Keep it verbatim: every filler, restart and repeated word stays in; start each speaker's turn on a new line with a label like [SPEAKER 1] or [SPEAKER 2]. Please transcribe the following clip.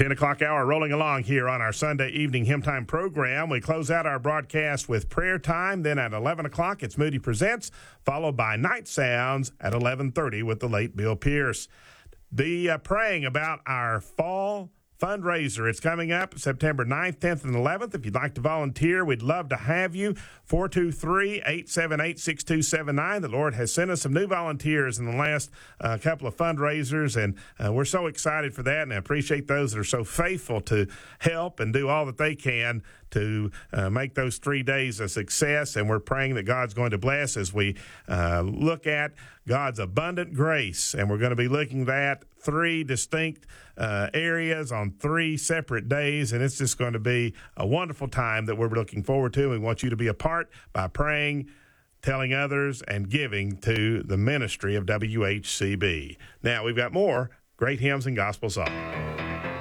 [SPEAKER 1] ten o'clock hour rolling along here on our Sunday evening Hymn Time program. We close out our broadcast with prayer time. Then at eleven o'clock, it's Moody Presents, followed by Night Sounds at eleven thirty with the late Bill Pierce. Be uh, praying about our fall fundraiser. It's coming up September ninth, tenth, and eleventh. If you'd like to volunteer, we'd love to have you. four two three, eight seven eight, six two seven nine. The Lord has sent us some new volunteers in the last uh, couple of fundraisers, and uh, we're so excited for that, and I appreciate those that are so faithful to help and do all that they can to uh, make those three days a success, and we're praying that God's going to bless as we uh, look at God's abundant grace, and we're going to be looking at three distinct uh, areas on three separate days, and it's just going to be a wonderful time that we're looking forward to. We want you to be a part by praying, telling others, and giving to the ministry of W H C B. Now, we've got more great hymns and gospel songs.